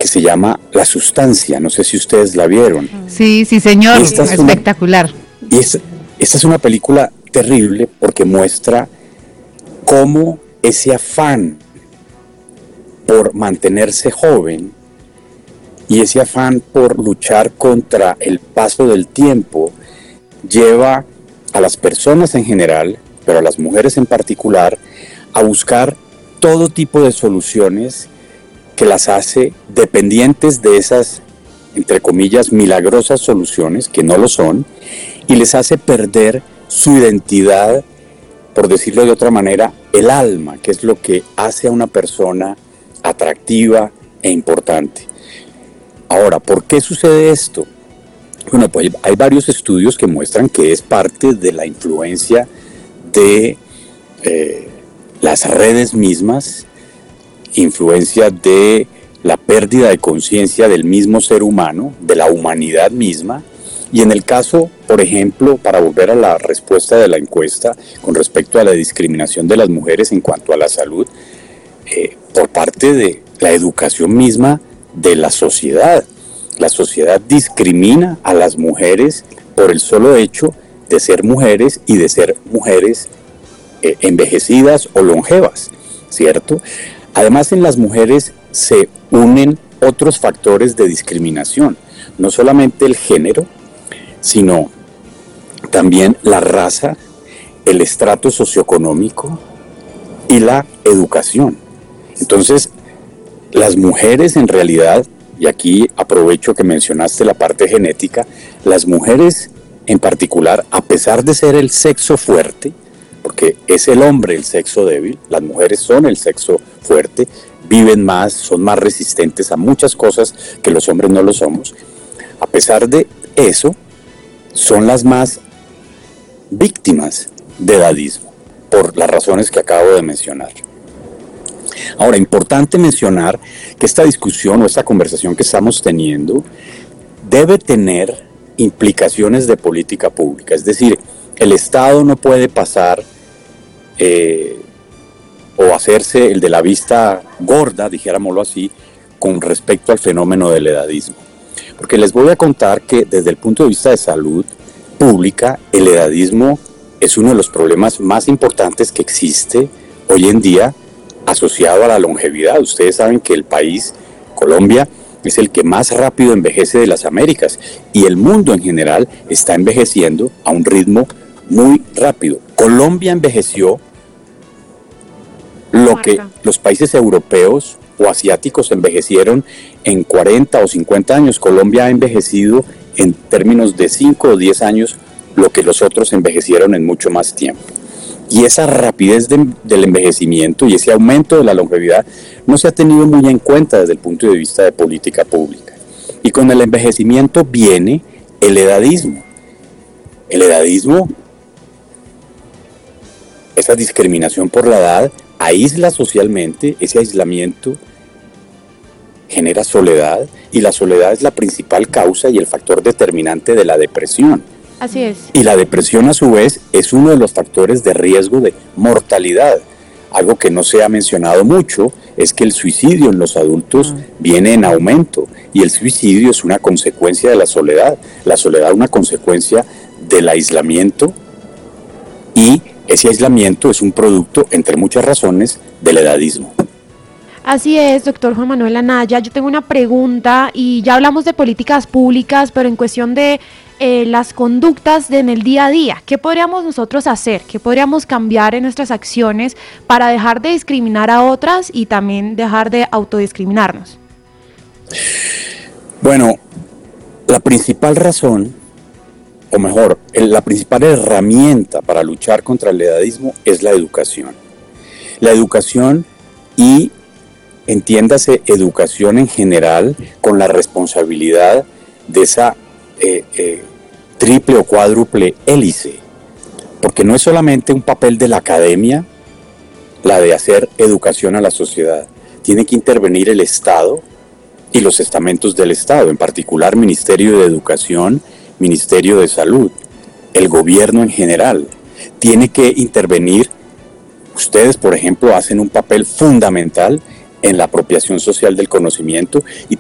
se llama La Sustancia, no sé si ustedes la vieron. Sí, sí señor, espectacular. Esta es una película terrible porque muestra cómo ese afán por mantenerse joven y ese afán por luchar contra el paso del tiempo lleva a las personas en general, pero a las mujeres en particular, a buscar todo tipo de soluciones que las hace dependientes de esas, entre comillas, milagrosas soluciones, que no lo son, y les hace perder su identidad, por decirlo de otra manera, el alma, que es lo que hace a una persona atractiva e importante. Ahora, ¿por qué sucede esto? Bueno, pues hay varios estudios que muestran que es parte de la influencia de las redes mismas, influencia de la pérdida de conciencia del mismo ser humano, de la humanidad misma. Y en el caso, por ejemplo, para volver a la respuesta de la encuesta con respecto a la discriminación de las mujeres en cuanto a la salud, por parte de la educación misma de la sociedad. La sociedad discrimina a las mujeres por el solo hecho de ser mujeres y de ser mujeres envejecidas o longevas, ¿cierto? Además, en las mujeres se unen otros factores de discriminación, no solamente el género, sino también la raza, el estrato socioeconómico y la educación. Entonces, las mujeres en realidad, y aquí aprovecho que mencionaste la parte genética, las mujeres en particular, a pesar de ser el sexo fuerte, porque es el hombre el sexo débil, las mujeres son el sexo fuerte, viven más, son más resistentes a muchas cosas que los hombres no lo somos. A pesar de eso, son las más víctimas de edadismo, por las razones que acabo de mencionar. Ahora, importante mencionar que esta discusión o esta conversación que estamos teniendo debe tener implicaciones de política pública, es decir, el Estado no puede pasar o hacerse el de la vista gorda, dijéramoslo así, con respecto al fenómeno del edadismo. Porque les voy a contar que desde el punto de vista de salud pública, el edadismo es uno de los problemas más importantes que existe hoy en día asociado a la longevidad. Ustedes saben que el país, Colombia, es el que más rápido envejece de las Américas y el mundo en general está envejeciendo a un ritmo muy rápido. Colombia envejeció lo que los países europeos o asiáticos envejecieron en 40 o 50 años. Colombia ha envejecido en términos de 5 o 10 años lo que los otros envejecieron en mucho más tiempo. Y esa rapidez del envejecimiento y ese aumento de la longevidad no se ha tenido muy en cuenta desde el punto de vista de política pública. Y con el envejecimiento viene el edadismo. El edadismo, esa discriminación por la edad, aísla socialmente. Ese aislamiento genera soledad y la soledad es la principal causa y el factor determinante de la depresión. Así es. Y la depresión a su vez es uno de los factores de riesgo de mortalidad. Algo que no se ha mencionado mucho es que el suicidio en los adultos viene en aumento y el suicidio es una consecuencia de la soledad una consecuencia del aislamiento y ese aislamiento es un producto, entre muchas razones, del edadismo. Así es, doctor Juan Manuel Anaya. Yo tengo una pregunta y ya hablamos de políticas públicas, pero en cuestión de las conductas en el día a día. ¿Qué podríamos nosotros hacer? ¿Qué podríamos cambiar en nuestras acciones para dejar de discriminar a otras y también dejar de autodiscriminarnos? Bueno, la principal razón, o mejor, la principal herramienta para luchar contra el edadismo es la educación. La educación y entiéndase educación en general con la responsabilidad de esa triple o cuádruple hélice, porque no es solamente un papel de la academia la de hacer educación a la sociedad, tiene que intervenir el Estado y los estamentos del Estado, en particular Ministerio de Educación, Ministerio de Salud, el gobierno en general, tiene que intervenir. Ustedes, por ejemplo, hacen un papel fundamental en la apropiación social del conocimiento y